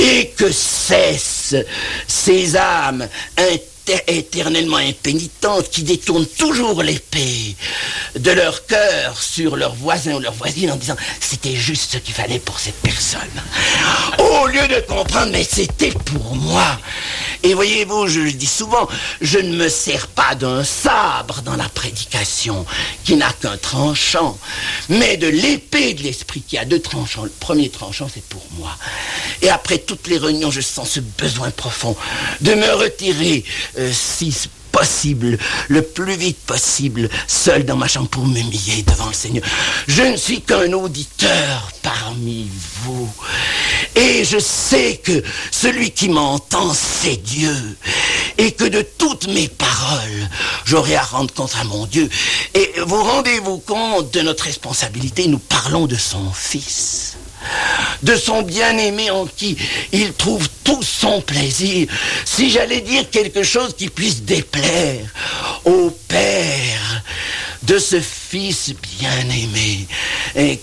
et que cessent ces âmes éternellement impénitentes qui détournent toujours l'épée de leur cœur sur leur voisin ou leur voisine en disant c'était juste ce qu'il fallait pour cette personne, au lieu de comprendre mais c'était pour moi. Et voyez-vous, je le dis souvent, je ne me sers pas d'un sabre dans la prédication qui n'a qu'un tranchant, mais de l'épée de l'esprit qui a 2 tranchants. Le premier tranchant, c'est pour moi. Et après toutes les réunions, je sens ce besoin profond de me retirer, si possible, le plus vite possible, seul dans ma chambre pour m'humilier devant le Seigneur. Je ne suis qu'un auditeur parmi vous. Et je sais que celui qui m'entend, c'est Dieu. Et que de toutes mes paroles, j'aurai à rendre compte à mon Dieu. Et vous rendez-vous compte de notre responsabilité? Nous parlons de son Fils, de son bien-aimé en qui il trouve tout son plaisir. Si j'allais dire quelque chose qui puisse déplaire au Père de ce Fils bien-aimé, et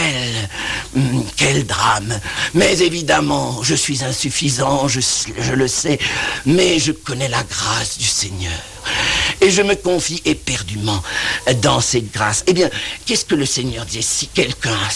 quel drame. Mais évidemment, je suis insuffisant, je le sais, mais je connais la grâce du Seigneur. Et je me confie éperdument dans cette grâce. Eh bien, qu'est-ce que le Seigneur disait? Si quelqu'un a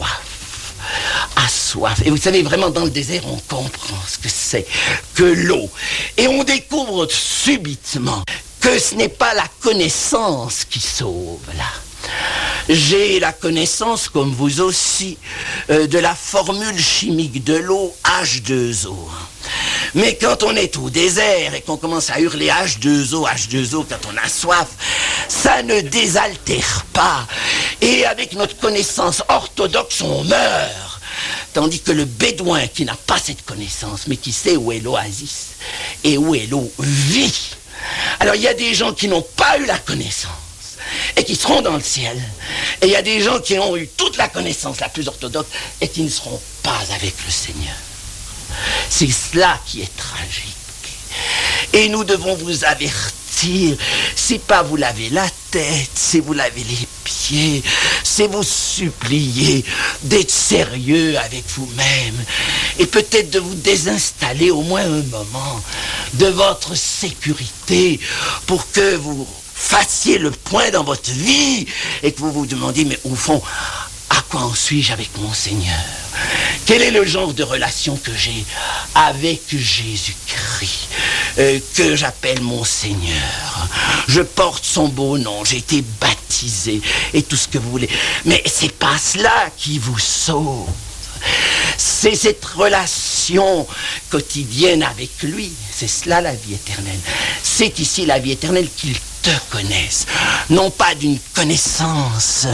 soif. Et vous savez, vraiment, dans le désert, on comprend ce que c'est que l'eau. Et on découvre subitement que ce n'est pas la connaissance qui sauve, là. J'ai la connaissance, comme vous aussi, de la formule chimique de l'eau H2O. Mais quand on est au désert et qu'on commence à hurler H2O, H2O, quand on a soif, ça ne désaltère pas. Et avec notre connaissance orthodoxe, on meurt. Tandis que le bédouin qui n'a pas cette connaissance, mais qui sait où est l'oasis et où est l'eau, vit. Alors il y a des gens qui n'ont pas eu la connaissance et qui seront dans le ciel. Et il y a des gens qui ont eu toute la connaissance la plus orthodoxe et qui ne seront pas avec le Seigneur. C'est cela qui est tragique. Et nous devons vous avertir, c'est pas vous laver la tête, c'est vous laver les pieds, c'est vous supplier d'être sérieux avec vous-même et peut-être de vous désinstaller au moins un moment de votre sécurité pour que vous fassiez le point dans votre vie et que vous vous demandiez, mais au fond, à quoi en suis-je avec mon Seigneur? Quel est le genre de relation que j'ai avec Jésus-Christ, que j'appelle mon Seigneur? Je porte son beau nom, j'ai été baptisé et tout ce que vous voulez. Mais c'est pas cela qui vous sauve. C'est cette relation quotidienne avec lui. C'est cela la vie éternelle. C'est ici la vie éternelle qu'il te connaisse. Non pas d'une connaissance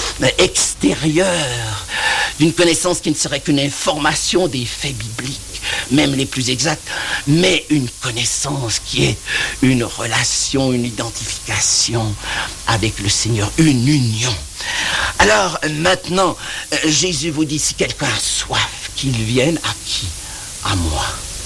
extérieure, d'une connaissance qui ne serait qu'une information des faits bibliques, même les plus exacts, mais une connaissance qui est une relation, une identification avec le Seigneur, une union. Alors maintenant, Jésus vous dit, si quelqu'un a soif, qu'il vienne à qui? À moi.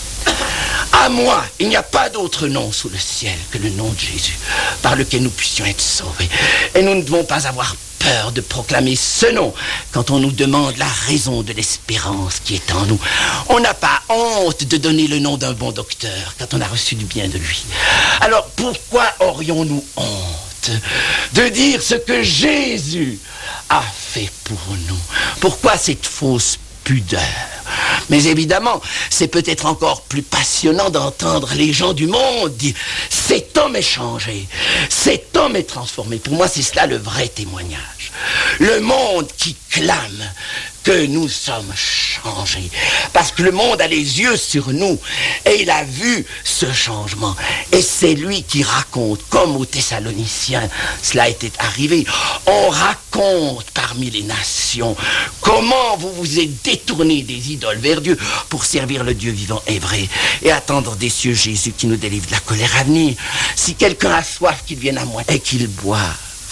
À moi, il n'y a pas d'autre nom sous le ciel que le nom de Jésus, par lequel nous puissions être sauvés. Et nous ne devons pas avoir peur de proclamer ce nom quand on nous demande la raison de l'espérance qui est en nous. On n'a pas honte de donner le nom d'un bon docteur quand on a reçu du bien de lui. Alors pourquoi aurions-nous honte de dire ce que Jésus a fait pour nous? Pourquoi cette fausse pudeur? Mais évidemment, c'est peut-être encore plus passionnant d'entendre les gens du monde dire « cet homme est changé, cet homme est transformé ». Pour moi, c'est cela le vrai témoignage. Le monde qui clame que nous sommes changés. Parce que le monde a les yeux sur nous et il a vu ce changement. Et c'est lui qui raconte, comme aux Thessaloniciens, cela était arrivé. On raconte parmi les nations comment vous vous êtes détournés des idoles vers Dieu pour servir le Dieu vivant et vrai et attendre des cieux Jésus qui nous délivre de la colère à venir. Si quelqu'un a soif, qu'il vienne à moi et qu'il boive.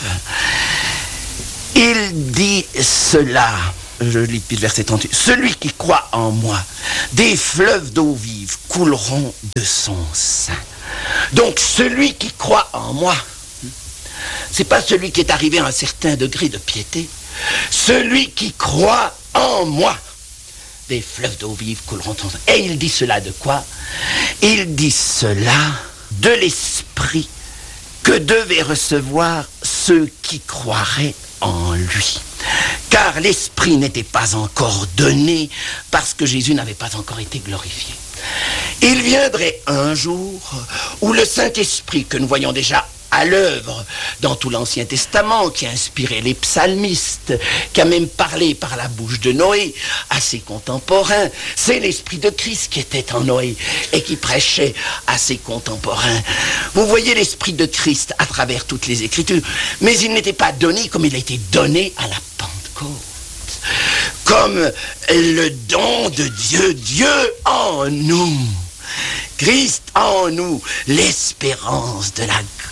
Il dit cela. Je lis depuis le verset 38. Celui qui croit en moi, des fleuves d'eau vive couleront de son sein. Donc celui qui croit en moi, c'est pas celui qui est arrivé à un certain degré de piété. Celui qui croit en moi, des fleuves d'eau vive couleront en... Et il dit cela de quoi? Il dit cela de l'esprit que devaient recevoir ceux qui croiraient en lui. Car l'esprit n'était pas encore donné parce que Jésus n'avait pas encore été glorifié. Il viendrait un jour où le Saint-Esprit que nous voyons déjà à l'œuvre dans tout l'Ancien Testament, qui a inspiré les psalmistes, qui a même parlé par la bouche de Noé à ses contemporains. C'est l'Esprit de Christ qui était en Noé et qui prêchait à ses contemporains. Vous voyez l'Esprit de Christ à travers toutes les Écritures, mais il n'était pas donné comme il a été donné à la Pentecôte, comme le don de Dieu, Dieu en nous. Christ en nous, l'espérance de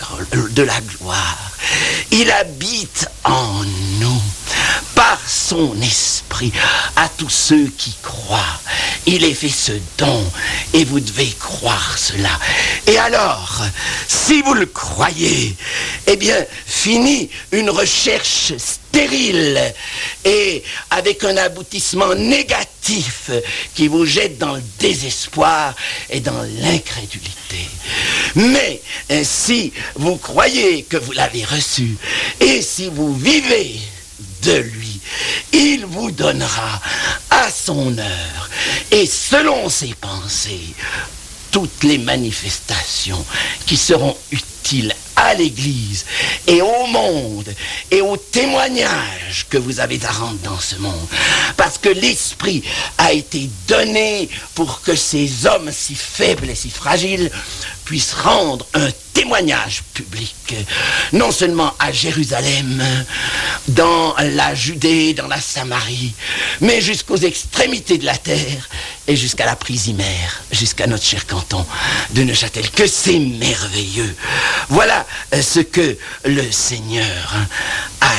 la gloire. Il habite en nous par son esprit à tous ceux qui croient. Il est fait ce don et vous devez croire cela. Et alors, si vous le croyez, eh bien, fini une recherche stérile et avec un aboutissement négatif qui vous jette dans le désespoir et dans l'incrédulité. Mais si vous croyez que vous l'avez reçu et si vous vivez de lui, il vous donnera à son heure et selon ses pensées toutes les manifestations qui seront utiles à l'Église et au monde et au témoignage que vous avez à rendre dans ce monde. Parce que l'Esprit a été donné pour que ces hommes si faibles et si fragiles puissent rendre un témoignage public, non seulement à Jérusalem, dans la Judée, dans la Samarie, mais jusqu'aux extrémités de la terre et jusqu'à la Prisimère, jusqu'à notre cher canton de Neuchâtel. Que c'est merveilleux! Voilà ce que le Seigneur a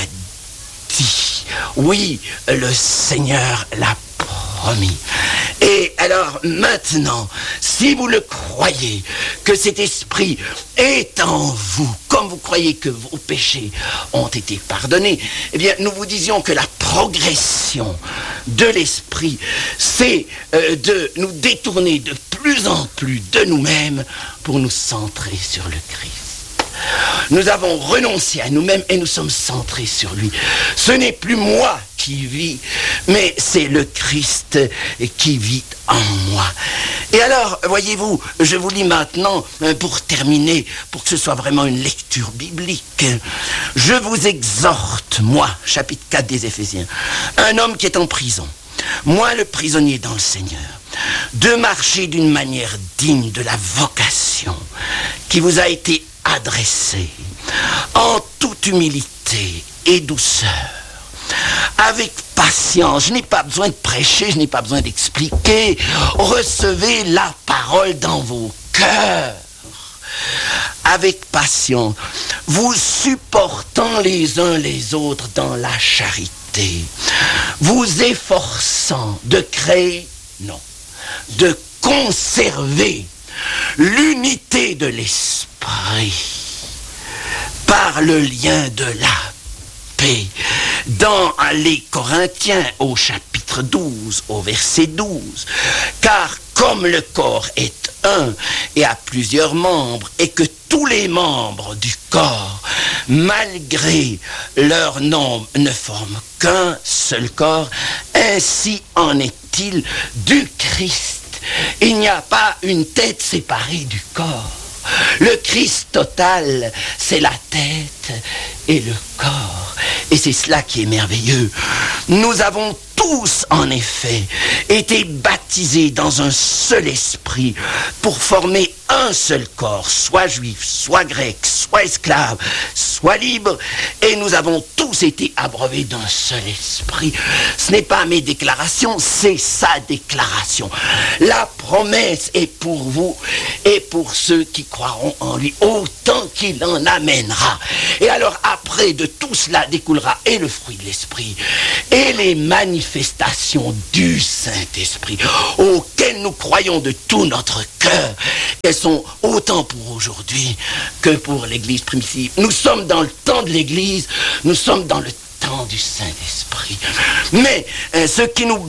dit. Oui, le Seigneur l'a promis. Et alors maintenant, si vous le croyez, que cet esprit est en vous, comme vous croyez que vos péchés ont été pardonnés, eh bien nous vous disions que la progression de l'esprit, c'est de nous détourner de plus en plus de nous-mêmes pour nous centrer sur le Christ. Nous avons renoncé à nous-mêmes et nous sommes centrés sur lui. Ce n'est plus moi qui vis, mais c'est le Christ qui vit en moi. Et alors, voyez-vous, je vous lis maintenant, pour terminer, pour que ce soit vraiment une lecture biblique. Je vous exhorte, moi, chapitre 4 des Éphésiens, un homme qui est en prison, moi le prisonnier dans le Seigneur, de marcher d'une manière digne de la vocation qui vous a été adressée, en toute humilité et douceur, avec patience. Je n'ai pas besoin de prêcher, je n'ai pas besoin d'expliquer. Recevez la parole dans vos cœurs. Avec patience, vous supportant les uns les autres dans la charité, vous efforçant de créer, non, de conserver l'unité de l'esprit par le lien de la paix. Dans les Corinthiens, au chapitre 12, au verset 12, car comme le corps est un et a plusieurs membres, et que tous les membres du corps, malgré leur nombre, ne forment qu'un seul corps, ainsi en est-il du Christ. Il n'y a pas une tête séparée du corps. Le Christ total, c'est la tête et le corps. Et c'est cela qui est merveilleux. Nous avons tous, en effet, été baptisés dans un seul esprit pour former un seul corps, soit juif, soit grec, soit esclave, soit libre, et nous avons tous été abreuvés d'un seul esprit. Ce n'est pas mes déclarations, c'est sa déclaration. La promesse est pour vous et pour ceux qui croiront en lui, autant qu'il en amènera. Et alors après de tout cela découlera et le fruit de l'esprit et les manifestations du Saint-Esprit auxquelles nous croyons de tout notre cœur. Elles sont autant pour aujourd'hui que pour l'Église primitive. Nous sommes dans le temps de l'Église, nous sommes dans le temps du Saint-Esprit. Mais ce qui nous bloque,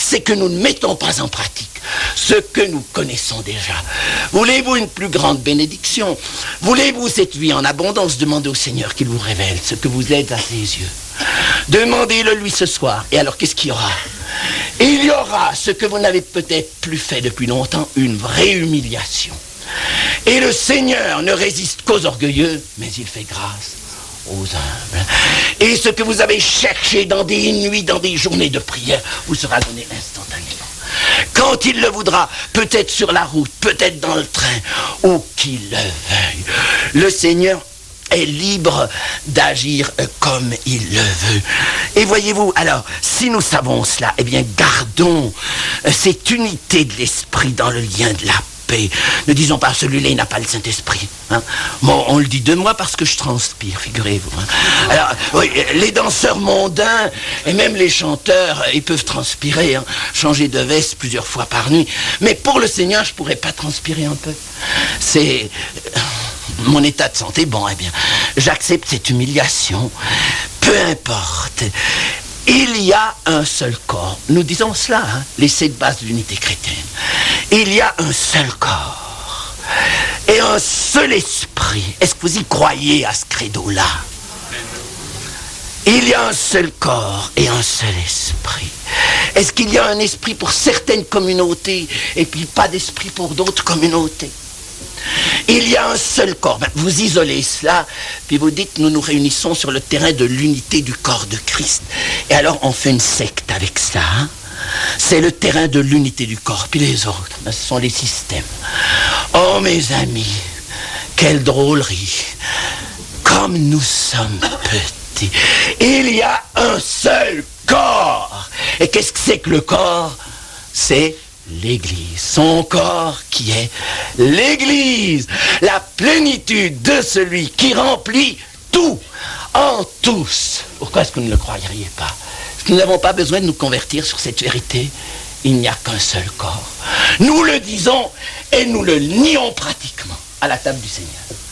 c'est que nous ne mettons pas en pratique ce que nous connaissons déjà. Voulez-vous une plus grande bénédiction? Voulez-vous cette vie en abondance? Demandez au Seigneur qu'il vous révèle ce que vous êtes à ses yeux. Demandez-le lui ce soir. Et alors, qu'est-ce qu'il y aura? Il y aura ce que vous n'avez peut-être plus fait depuis longtemps, une vraie humiliation. Et le Seigneur ne résiste qu'aux orgueilleux, mais il fait grâce aux humbles. Et ce que vous avez cherché dans des nuits, dans des journées de prière, vous sera donné instantanément. Quand il le voudra, peut-être sur la route, peut-être dans le train, ou qu'il le veuille. Le Seigneur est libre d'agir comme il le veut. Et voyez-vous, alors, si nous savons cela, eh bien, gardons cette unité de l'esprit dans le lien de la paix. Ne disons pas, celui-là, il n'a pas le Saint-Esprit. Hein? Bon, on le dit de moi parce que je transpire, figurez-vous. Hein? Alors, oui, les danseurs mondains et même les chanteurs, ils peuvent transpirer, hein? Changer de veste plusieurs fois par nuit. Mais pour le Seigneur, je ne pourrais pas transpirer un peu. C'est mon état de santé. Bon, eh bien, j'accepte cette humiliation. Peu importe. Il y a un seul corps. Nous disons cela, hein, les 7 bases de l'unité chrétienne. Il y a un seul corps et un seul esprit. Est-ce que vous y croyez à ce credo-là? Il y a un seul corps et un seul esprit. Est-ce qu'il y a un esprit pour certaines communautés et puis pas d'esprit pour d'autres communautés? Il y a un seul corps. Ben, vous isolez cela, puis vous dites, nous nous réunissons sur le terrain de l'unité du corps de Christ. Et alors, on fait une secte avec ça. Hein? C'est le terrain de l'unité du corps. Puis les autres, ben, ce sont les systèmes. Oh, mes amis, quelle drôlerie. Comme nous sommes petits. Il y a un seul corps. Et qu'est-ce que c'est que le corps? C'est l'Église, son corps qui est l'Église, la plénitude de celui qui remplit tout en tous. Pourquoi est-ce que vous ne le croiriez pas? Parce que nous n'avons pas besoin de nous convertir sur cette vérité. Il n'y a qu'un seul corps. Nous le disons et nous le nions pratiquement à la table du Seigneur,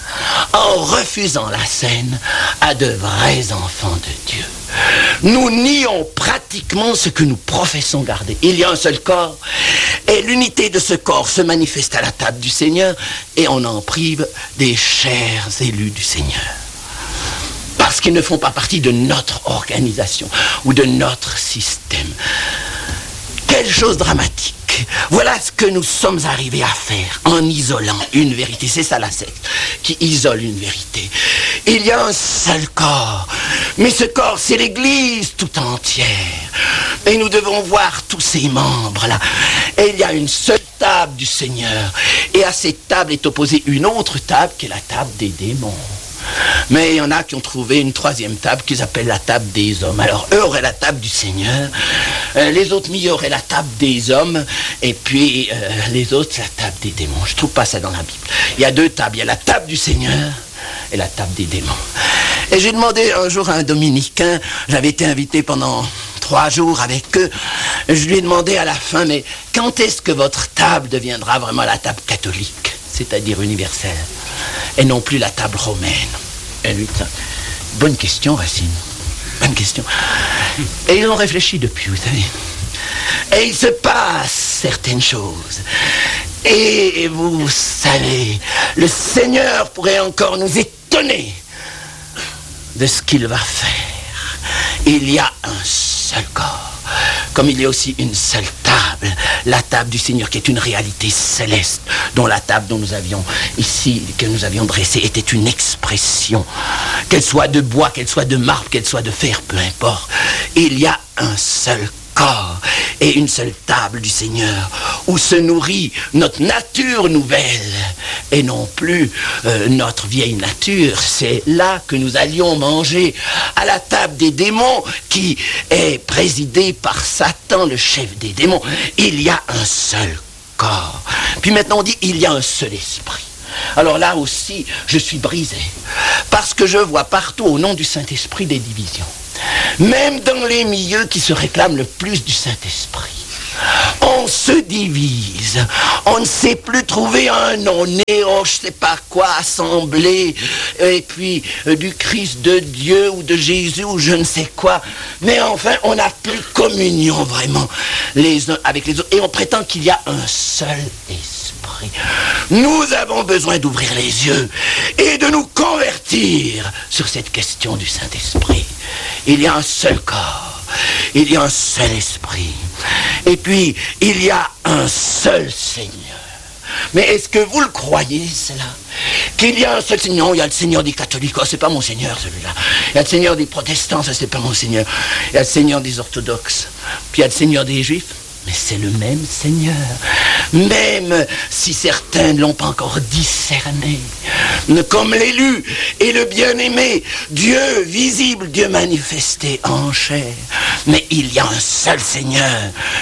en refusant la scène à de vrais enfants de Dieu. Nous nions pratiquement ce que nous professons garder. Il y a un seul corps, et l'unité de ce corps se manifeste à la table du Seigneur, et on en prive des chers élus du Seigneur. Parce qu'ils ne font pas partie de notre organisation, ou de notre système. Quelle chose dramatique. Voilà ce que nous sommes arrivés à faire en isolant une vérité. C'est ça la secte, qui isole une vérité. Il y a un seul corps, mais ce corps, c'est l'Église tout entière. Et nous devons voir tous ces membres-là. Et il y a une seule table du Seigneur. Et à cette table est opposée une autre table qui est la table des démons. Mais il y en a qui ont trouvé une troisième table qu'ils appellent la table des hommes. Alors eux auraient la table du Seigneur, les autres milieux auraient la table des hommes, et puis les autres la table des démons. Je ne trouve pas ça dans la Bible. Il y a 2 tables, il y a la table du Seigneur et la table des démons. Et j'ai demandé un jour à un dominicain, j'avais été invité pendant 3 jours avec eux, je lui ai demandé à la fin, mais quand est-ce que votre table deviendra vraiment la table catholique, c'est-à-dire universelle, et non plus la table romaine? Et lui, bonne question, Racine. Bonne question. Et ils ont réfléchi depuis, vous savez. Et il se passe certaines choses. Et vous savez, le Seigneur pourrait encore nous étonner de ce qu'il va faire. Il y a un seul corps. Comme il y a aussi une seule table, la table du Seigneur qui est une réalité céleste, dont la table dont nous avions ici, que nous avions dressée, était une expression, qu'elle soit de bois, qu'elle soit de marbre, qu'elle soit de fer, peu importe. Il y a un seul corps et une seule table du Seigneur où se nourrit notre nature nouvelle et non plus notre vieille nature. C'est là que nous allions manger à la table des démons qui est présidée par Satan, le chef des démons. Il y a un seul corps. Puis maintenant on dit il y a un seul esprit. Alors là aussi je suis brisé parce que je vois partout au nom du Saint-Esprit des divisions. Même dans les milieux qui se réclament le plus du Saint-Esprit, on se divise, On ne sait plus trouver un nom, Néo, je sais pas quoi, assemblée, et puis du Christ de Dieu ou de Jésus ou je ne sais quoi. Mais enfin, on n'a plus communion vraiment les uns avec les autres. Et on prétend qu'il y a un seul esprit. Nous avons besoin d'ouvrir les yeux et de nous convertir sur cette question du Saint-Esprit. Il y a un seul corps, il y a un seul esprit. Et puis, il y a un seul Seigneur. Mais est-ce que vous le croyez, cela? Qu'il y a un seul Seigneur? Non, il y a le Seigneur des catholiques, oh, c'est pas mon Seigneur celui-là. Il y a le Seigneur des protestants, ça c'est pas mon Seigneur. Il y a le Seigneur des orthodoxes. Puis il y a le Seigneur des juifs. Mais c'est le même Seigneur. Même si certains ne l'ont pas encore discerné. Comme l'élu et le bien-aimé, Dieu visible, Dieu manifesté en chair. Mais il y a un seul Seigneur.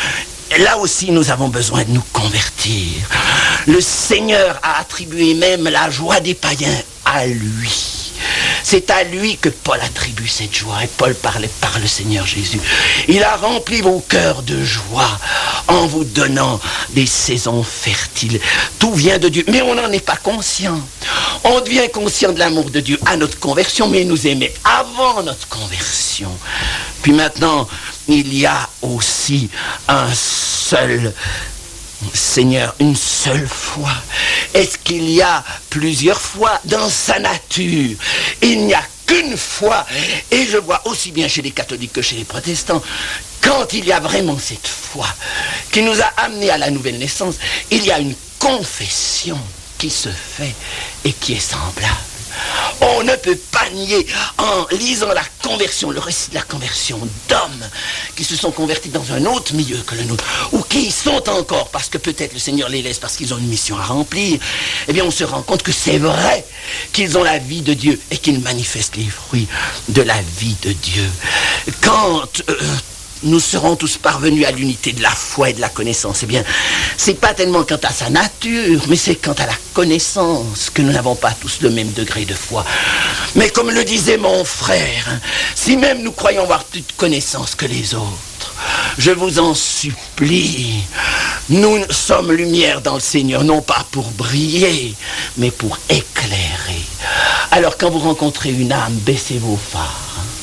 Là aussi, nous avons besoin de nous convertir. Le Seigneur a attribué même la joie des païens à lui. C'est à lui que Paul attribue cette joie. Et Paul parlait par le Seigneur Jésus. Il a rempli vos cœurs de joie en vous donnant des saisons fertiles. Tout vient de Dieu. Mais on n'en est pas conscient. On devient conscient de l'amour de Dieu à notre conversion, mais il nous aimait avant notre conversion. Puis maintenant, il y a aussi un seul Seigneur, une seule foi. Est-ce qu'il y a plusieurs fois dans sa nature? Il n'y a qu'une foi. Et je vois aussi bien chez les catholiques que chez les protestants, quand il y a vraiment cette foi qui nous a amenés à la nouvelle naissance, il y a une confession qui se fait et qui est semblable. On ne peut pas nier, en lisant la conversion, le récit de la conversion d'hommes qui se sont convertis dans un autre milieu que le nôtre, ou qui y sont encore, parce que peut-être le Seigneur les laisse parce qu'ils ont une mission à remplir, eh bien on se rend compte que c'est vrai qu'ils ont la vie de Dieu et qu'ils manifestent les fruits de la vie de Dieu. Quand nous serons tous parvenus à l'unité de la foi et de la connaissance, eh bien, c'est pas tellement quant à sa nature, mais c'est quant à la connaissance que nous n'avons pas tous le même degré de foi. Mais comme le disait mon frère, si même nous croyons avoir plus de connaissance que les autres, je vous en supplie, nous sommes lumière dans le Seigneur, non pas pour briller, mais pour éclairer. Alors quand vous rencontrez une âme, baissez vos phares.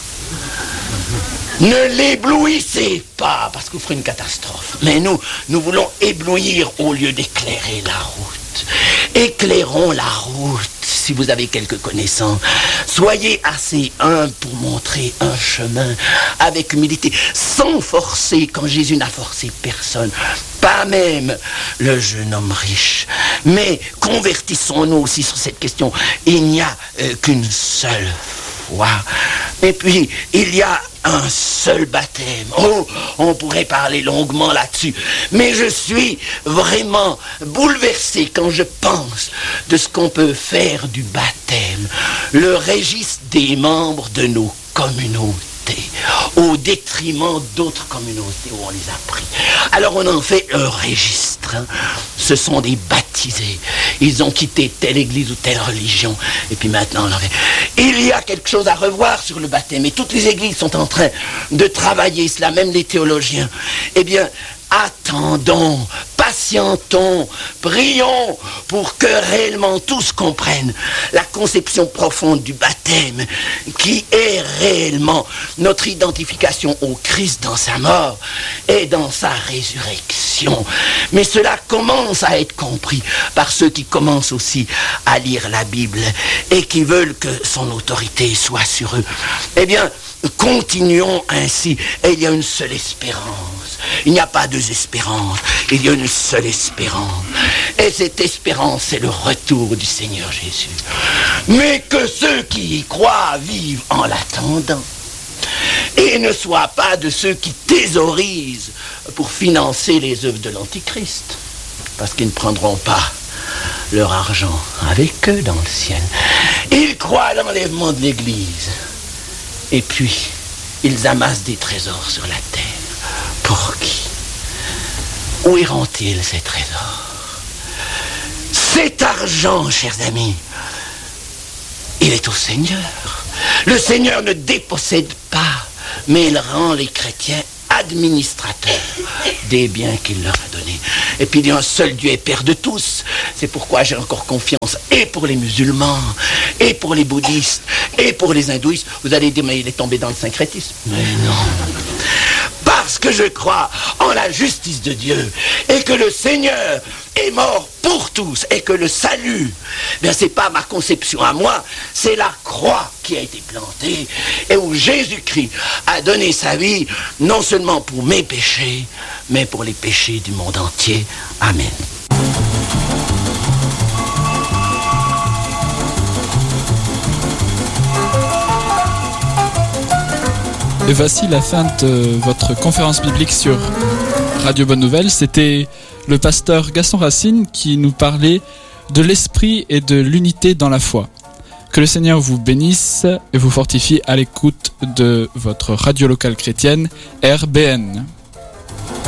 Ne l'éblouissez pas, parce que vous ferez une catastrophe. Mais nous voulons éblouir au lieu d'éclairer la route. Éclairons la route, si vous avez quelques connaissances. Soyez assez humble pour montrer un chemin avec humilité, sans forcer, quand Jésus n'a forcé personne. Pas même le jeune homme riche. Mais convertissons-nous aussi sur cette question. Il n'y a qu'une seule foi. Et puis, il y a un seul baptême. Oh, on pourrait parler longuement là-dessus. Mais je suis vraiment bouleversé quand je pense de ce qu'on peut faire du baptême. Le registre des membres de nos communautés, au détriment d'autres communautés où on les a pris. Alors on en fait un registre. Hein. Ce sont des baptisés. Ils ont quitté telle église ou telle religion. Et puis maintenant, on en fait. Il y a quelque chose à revoir sur le baptême. Et toutes les églises sont en train de travailler cela, même les théologiens. Eh bien, attendons, patientons, prions pour que réellement tous comprennent la conception profonde du baptême qui est réellement notre identification au Christ dans sa mort et dans sa résurrection. Mais cela commence à être compris par ceux qui commencent aussi à lire la Bible et qui veulent que son autorité soit sur eux. Eh bien, continuons ainsi. Et il y a une seule espérance. Il n'y a pas deux espérances. Il y a une seule espérance. Et cette espérance, c'est le retour du Seigneur Jésus. Mais que ceux qui y croient vivent en l'attendant. Et ne soient pas de ceux qui thésaurisent pour financer les œuvres de l'Antichrist. Parce qu'ils ne prendront pas leur argent avec eux dans le ciel. Ils croient à l'enlèvement de l'Église. Et puis, ils amassent des trésors sur la terre. Pour qui? Où iront-ils, ces trésors? Cet argent, chers amis, il est au Seigneur. Le Seigneur ne dépossède pas, mais il rend les chrétiens administrateur des biens qu'il leur a donnés. Et puis il y a un seul Dieu et Père de tous. C'est pourquoi j'ai encore confiance et pour les musulmans, et pour les bouddhistes, et pour les hindouistes. Vous allez dire, mais il est tombé dans le syncrétisme. Mais non. Parce que je crois en la justice de Dieu et que le Seigneur est mort pour tous et que le salut, bien c'est pas ma conception à moi, c'est la croix qui a été plantée et où Jésus-Christ a donné sa vie non seulement pour mes péchés, mais pour les péchés du monde entier. Amen. Et voici la fin de votre conférence biblique sur Radio Bonne Nouvelle. C'était le pasteur Gaston Racine qui nous parlait de l'esprit et de l'unité dans la foi. Que le Seigneur vous bénisse et vous fortifie à l'écoute de votre radio locale chrétienne RBN.